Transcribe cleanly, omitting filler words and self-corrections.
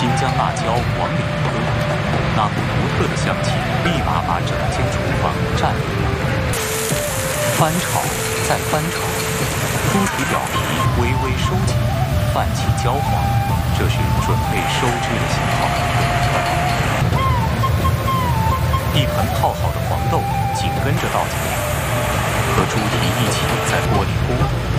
新疆辣椒往里一推，那股独特的香气立马把整间厨房占领了。翻炒，再翻炒，猪蹄表皮微微收紧，饭气焦黄，这是准备收汁的信号。一盆泡好的黄豆紧跟着倒进来，和猪蹄一起在锅里咕嘟。